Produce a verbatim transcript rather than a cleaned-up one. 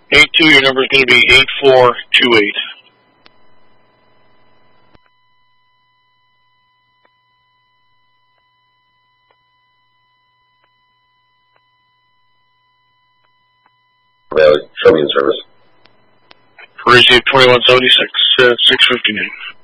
eight two, your number is going to be eight four two eight. Show me in service. Receive twenty-one seventy-six, uh, six fifty-nine.